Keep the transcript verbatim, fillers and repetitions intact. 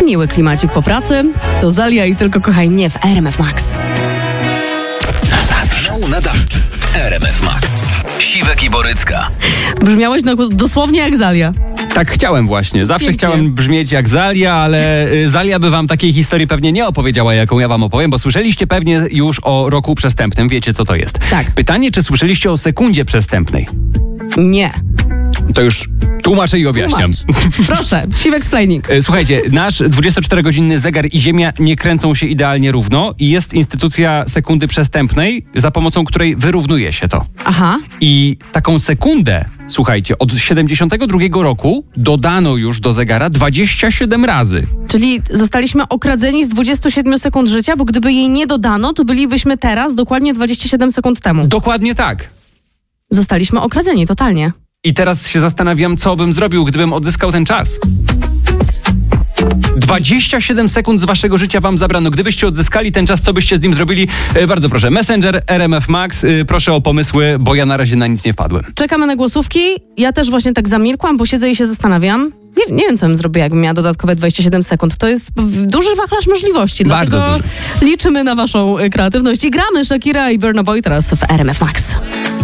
miły klimacik po pracy. To Zalia i Tylko Kochaj Mnie w R M F Max. Na zawsze. Nadawczy w R M F Max. Siwek i Borycka. Brzmiałeś na głos dosłownie jak Zalia. Tak chciałem właśnie. Zawsze Pięknie. chciałem brzmieć jak Zalia, ale y, Zalia by wam takiej historii pewnie nie opowiedziała, jaką ja wam opowiem, bo słyszeliście pewnie już o roku przestępnym. Wiecie, co to jest. Tak. Pytanie, czy słyszeliście o sekundzie przestępnej? Nie. To już tłumaczę i objaśniam. Tłumacz. Proszę, Siwek explaining. Y, Słuchajcie, nasz dwudziestoczterogodzinny zegar i Ziemia nie kręcą się idealnie równo i jest instytucja sekundy przestępnej, za pomocą której wyrównuje się to. Aha. I taką sekundę, słuchajcie, od siedemdziesiątego drugiego roku dodano już do zegara dwadzieścia siedem razy. Czyli zostaliśmy okradzeni z dwudziestu siedmiu sekund życia, bo gdyby jej nie dodano, to bylibyśmy teraz dokładnie dwadzieścia siedem sekund temu. Dokładnie tak. Zostaliśmy okradzeni totalnie. I teraz się zastanawiam, co bym zrobił, gdybym odzyskał ten czas. dwadzieścia siedem sekund z waszego życia wam zabrano. Gdybyście odzyskali ten czas, co byście z nim zrobili? E, bardzo proszę. Messenger, R M F Max. E, proszę o pomysły, bo ja na razie na nic nie wpadłem. Czekamy na głosówki. Ja też właśnie tak zamilkłam, bo siedzę i się zastanawiam. Nie, nie wiem, co bym zrobiła, jakbym miała dodatkowe dwadzieścia siedem sekund. To jest duży wachlarz możliwości. Bardzo dlatego duży. liczymy na waszą kreatywność. I gramy Shakira i Burna Boy teraz w R M F Max.